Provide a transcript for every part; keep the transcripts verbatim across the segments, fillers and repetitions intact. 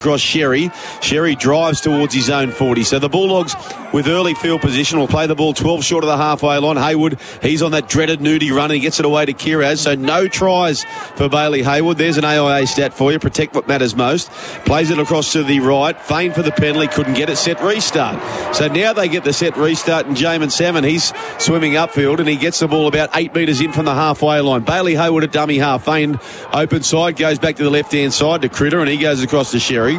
Across Sherry. Sherry drives towards his own forty. So the Bulldogs with early field position will play the ball twelve short of the halfway line. Haywood, he's on that dreaded nudie run and he gets it away to Kiraz. So no tries for Bailey Haywood. There's an A I A stat for you. Protect what matters most. Plays it across to the right. Feigned for the penalty. Couldn't get it. Set restart. So now they get the set restart and Jamin Salmon, he's swimming upfield and he gets the ball about eight metres in from the halfway line. Bailey Haywood at dummy half. Feigned open side. Goes back to the left-hand side to Critter and he goes across to Sherry.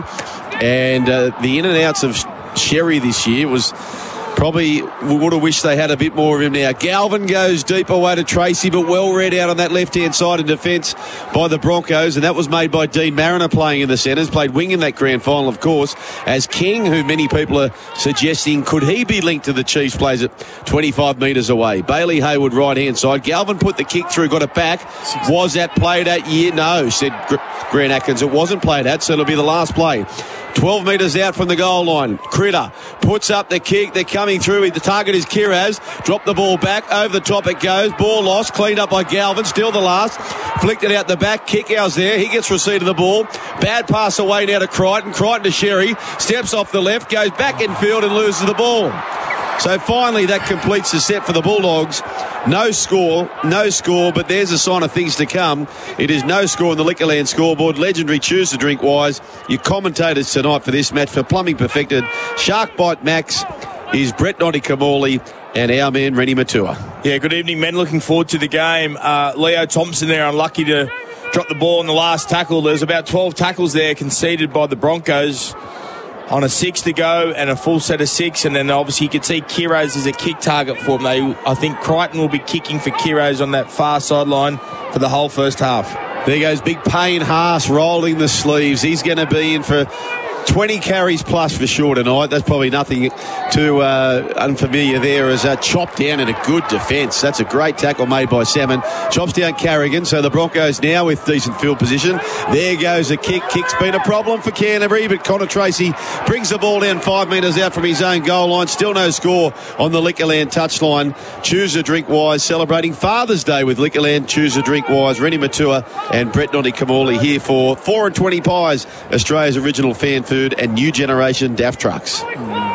And uh, the in and outs of Sherry this year was probably, we would have wished they had a bit more of him now. Galvin goes deep away to Tracy, but well read out on that left-hand side in defence by the Broncos, and that was made by Dean Mariner playing in the centres, played wing in that grand final, of course, as King, who many people are suggesting, could he be linked to the Chiefs, plays it twenty-five metres away. Bailey Haywood right-hand side. Galvin put the kick through, got it back. Was that played at? Yeah, no, said Grant Atkins. It wasn't played at, so it'll be the last play. twelve metres out from the goal line. Critter puts up the kick. They're coming through. The target is Kiraz. Drop the ball back. Over the top it goes. Ball lost. Cleaned up by Galvin. Still the last. Flicked it out the back. Kickout's there. He gets receipt of the ball. Bad pass away now to Crichton. Crichton to Sherry. Steps off the left. Goes back in field and loses the ball. So finally that completes the set for the Bulldogs. No score, no score, but there's a sign of things to come. It is no score on the Liquorland scoreboard. Legendary Choose to Drink Wise. Your commentators tonight for this match for Plumbing Perfected. Shark Bite Max is Brett Notty-Kamali and our man Rennie Matua. Yeah, good evening, men. Looking forward to the game. Uh, Leo Thompson there, unlucky to drop the ball in the last tackle. There's about twelve tackles there conceded by the Broncos on a six to go and a full set of six, and then obviously you can see Kiraz is a kick target for them. They, I think Crichton will be kicking for Kiraz on that far sideline for the whole first half. There goes Big Payne Haas rolling the sleeves. He's going to be in for twenty carries plus for sure tonight. That's probably nothing too uh, unfamiliar there as a chop down and a good defence. That's a great tackle made by Salmon. Chops down Carrigan. So the Broncos now with decent field position. There goes a kick. Kick's been a problem for Canterbury, but Connor Tracy brings the ball down five metres out from his own goal line. Still no score on the Liquorland touchline. Choose a Drink Wise celebrating Father's Day with Liquorland. Choose a Drink Wise. Rennie Matua and Brett Notty-Kamali here for four and twenty pies, Australia's original fan food and new generation D A F trucks.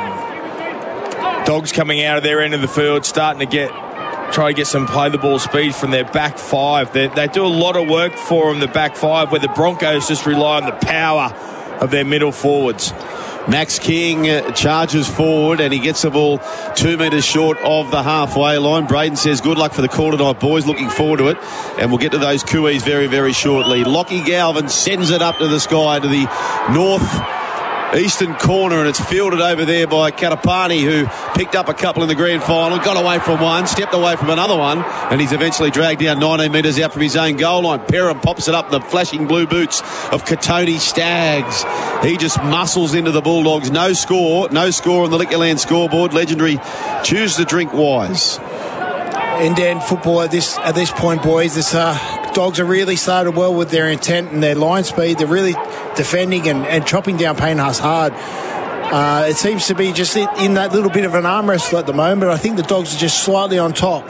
Dogs coming out of their end of the field, starting to get try to get some play the ball speed from their back five. They, they do a lot of work for them, the back five, where the Broncos just rely on the power of their middle forwards. Max King uh, charges forward and he gets the ball two metres short of the halfway line. Braden says good luck for the call tonight, boys. Looking forward to it. And we'll get to those cooeys very, very shortly. Lockie Galvin sends it up to the sky to the north eastern corner, and it's fielded over there by Katapani, who picked up a couple in the grand final, got away from one, stepped away from another one, and he's eventually dragged down nineteen metres out from his own goal line. Perham pops it up the flashing blue boots of Katoni Staggs. He just muscles into the Bulldogs. No score, no score on the Liquorland scoreboard. Legendary Choose to Drink Wise. End-to-end football at this at this point, boys. This uh, Dogs are really started well with their intent and their line speed. They're really defending and, and chopping down Payne Haas hard. Uh, it seems to be just in that little bit of an arm wrestle at the moment. I think the Dogs are just slightly on top.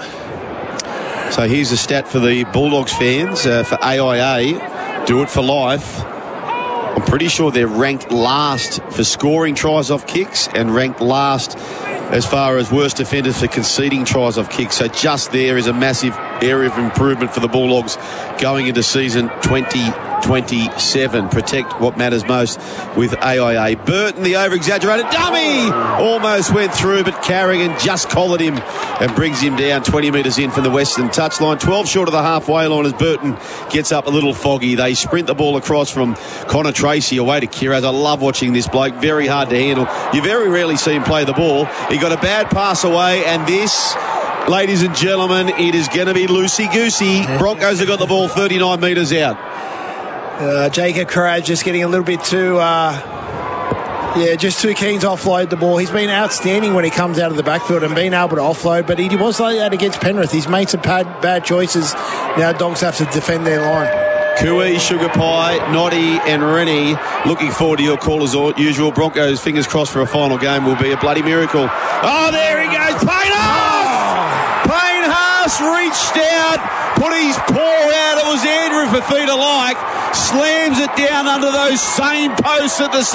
So here's a stat for the Bulldogs fans uh, for A I A. Do it for life. I'm pretty sure they're ranked last for scoring tries off kicks and ranked last as far as worst offenders for conceding tries off kicks. So just there is a massive area of improvement for the Bulldogs going into season twenty twenty-seven. Protect what matters most with A I A. Burton, the over-exaggerated dummy, almost went through, but Carrigan just collared him and brings him down twenty metres in from the western touchline. twelve short of the halfway line as Burton gets up a little foggy. They sprint the ball across from Connor Tracy away to Kiraz. I love watching this bloke. Very hard to handle. You very rarely see him play the ball. He got a bad pass away, and this, ladies and gentlemen, it is going to be loosey-goosey. Broncos have got the ball thirty-nine metres out. Uh, Jacob Courage just getting a little bit too, uh, yeah, just too keen to offload the ball. He's been outstanding when he comes out of the backfield and being able to offload, but he was like that against Penrith. He's made some bad, bad choices. Now Dogs have to defend their line. Cooey, Sugar Pie, Noddy and Rennie, looking forward to your call as usual. Broncos, fingers crossed for a final game, will be a bloody miracle. Oh, there he goes, Payne Haas! Payne Haas reached out, put his paw out. It was Andrew Fafita-like, slams it down under those same posts at the